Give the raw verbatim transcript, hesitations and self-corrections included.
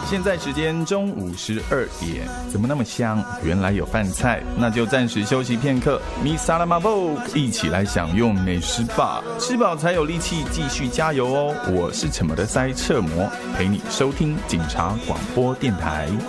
现在时间中午十二点，怎么那么香？原来有饭菜，那就暂时休息片刻。米萨拉马布，一起来享用美食吧，吃饱才有力气继续加油哦！我是什么的塞彻摩，陪你收听警察广播电台。